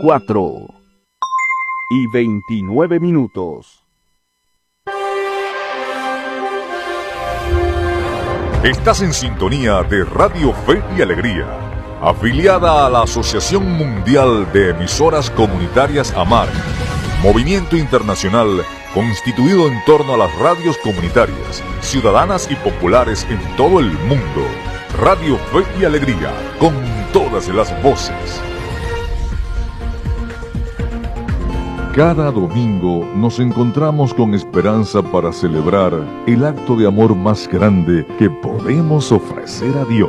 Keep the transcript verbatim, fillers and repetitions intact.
cuatro y veintinueve minutos. Estás en sintonía de Radio Fe y Alegría, afiliada a la Asociación Mundial de Emisoras Comunitarias AMAR, movimiento internacional constituido en torno a las radios comunitarias, ciudadanas y populares en todo el mundo. Radio Fe y Alegría, con todas las voces. Cada domingo nos encontramos con esperanza para celebrar el acto de amor más grande que podemos ofrecer a Dios.